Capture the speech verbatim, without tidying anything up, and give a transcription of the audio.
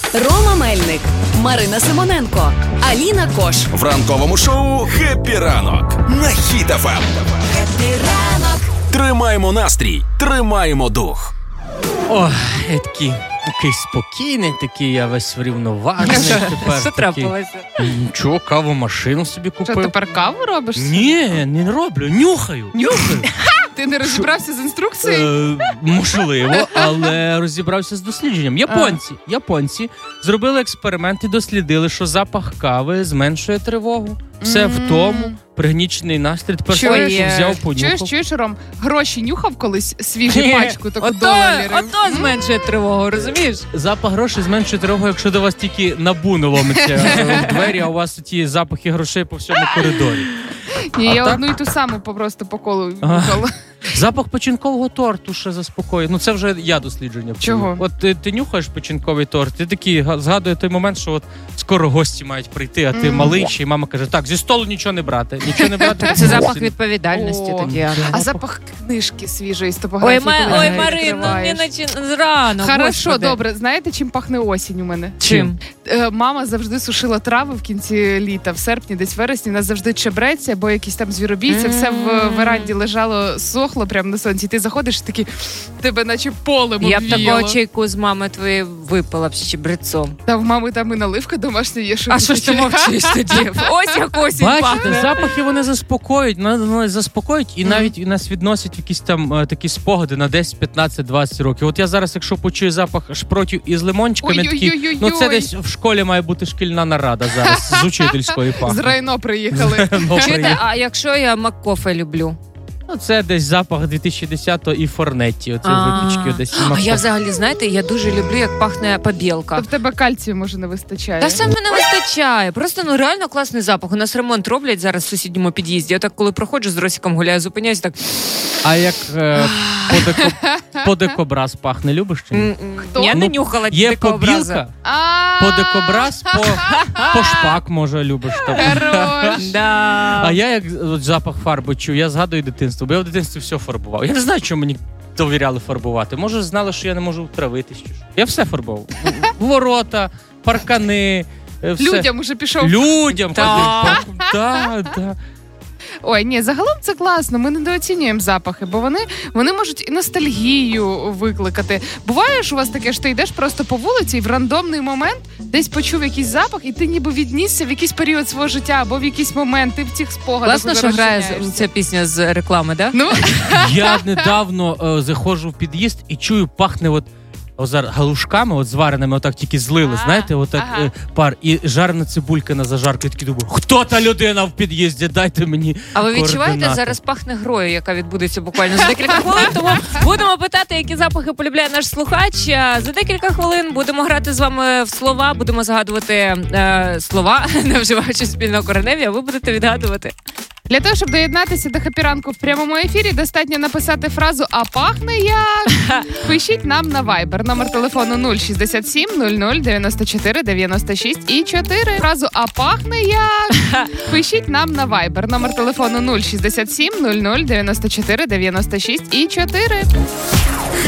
Рома Мельник, Марина Симоненко, Аліна Кош. В ранковому шоу «Хеппі ранок» на Хіт еф ем. Хеппі ранок. Тримаємо настрій, тримаємо дух. Ой, я такий, такий спокійний, такий, я весь врівноважений тепер. Що трапилося? Нічого, кавомашину собі Що, купив. тепер каву робиш? Ні, не роблю, нюхаю, нюхаю. Ти не розібрався з інструкцією? Е, можливо, але розібрався з дослідженням. Японці, японці зробили експеримент і дослідили, що запах кави зменшує тривогу. Все в тому, пригнічений настрій. Тепер Чуєш? що взяв, понюхав. Чуєш, чуєш, Ром? Гроші нюхав колись свіжу Ні. пачку, таку Ото, доларів. ото зменшує тривогу, розумієш? Запах грошей зменшує тривогу, якщо до вас тільки набу не ломиться в двері, а у вас ті запахи грошей по всьому коридорі. Ні, А я так? одну і ту саму по- просто по колу Ага. нюхала. Запах печінкового торту ще заспокоює. Ну це вже я дослідження. вчив. Чого? От ти, ти нюхаєш печінковий торт, ти такий га- згадує той момент, що от скоро гості мають прийти, а ти Мгм. малий ще, і мама каже, так, зі столу нічого не брати, нічого не брати. Це запах відповідальності О. тоді. А запах книжки свіжої з Ой, топографії. ма... коли Ой, її Марин, ну не відкриваєш. начин... рано. Хорошо, господи. добре. Знаєте, чим пахне осінь у мене? Чим? Е, Мама завжди сушила трави в кінці літа, в серпні, десь вересні, нас завжди чебреться, або якісь там звіробійці, все в веранді лежало, сохло прямо на сонці. І ти заходиш, і такий, тебе наче полем Я б обвіяло. такого чайку з мами твоєї випила б з чебрецом. Та в мами там і наливка домашня є, що А що ж ти мовчиш тоді? Ось як осінь Бачите, пахне. запахи вони заспокоюють, на- на- заспокоюють і навіть нас відносять в якісь там е, такі спогади на десять, п'ятнадцять, двадцять років. От я зараз, якщо почую запах шпротів із лимончиками, я такий, Ой-ой-ой-ой-ой. ну це десь в школі має бути шкільна нарада зараз з учительської З пахне. Райно приїхали. Ну, Чуєте, приємно. а якщо я маккофе люблю? Ну, це десь запах дві тисячі десятого і Форнетті. Оце А. випічки десь. і А Макофе. я взагалі, знаєте, я дуже люблю, як пахне побілка. То в тебе кальцію, може, не вистачає. Та все мене вистачає. Просто ну реально класний запах. У нас ремонт роблять зараз в сусідньому під'їзді. Я так, коли проходжу з Росіком гуляю, зупиняюсь так. А як е, подеко, подекобраз пахне, любиш чи ні? «М-м». Я не Ну, нюхала Є дикобраза. побілка, А, подекобраз, по, по шпак, може, любиш. Там. Хорош. Да. А я як от, запах фарби чую, я згадую дитинство, бо я в дитинстві все фарбував. Я не знаю, чому мені довіряли фарбувати. Може, знали, що я не можу втравитись. Чи що. Я все фарбував. Ворота, паркани, е, все. Людям уже пішов. Людям. Так. ходив. Так, так. Ой, ні, загалом це класно. Ми недооцінюємо запахи, бо вони, вони можуть і ностальгію викликати. Буває ж у вас таке, що ти йдеш просто по вулиці і в рандомний момент десь почув якийсь запах, і ти ніби віднісся в якийсь період свого життя або в якийсь момент, ти в цих спогадах. Класно, що грає розчиняєшся. ця пісня з реклами, да? Ну, Я недавно е, заходжу в під'їзд і чую, пахне от о, зараз галушками, от звареними, отак тільки злили, А, знаєте, отак ага. е, пар, і жарена цибулька на зажарку. Я такий думаю, хто та людина в під'їзді? Дайте мені А ви відчуваєте, координати. зараз пахне грою, яка відбудеться буквально за декілька хвилин. Тому будемо питати, які запахи полюбляє наш слухач. А за декілька хвилин будемо грати з вами в слова, будемо згадувати е, слова, не вживаючи спільного кореневі, а ви будете відгадувати. для того, щоб доєднатися до хеппі-ранку в прямому ефірі, достатньо написати фразу «А пахне як?». Пишіть нам на Viber. Номер телефону нуль шістдесят сім нуль нуль дев'яносто чотири дев'яносто шість і чотири. Фразу «А пахне як?». Пишіть нам на Viber. Номер телефону нуль шістдесят сім нуль нуль дев'яносто чотири дев'яносто шість і чотири.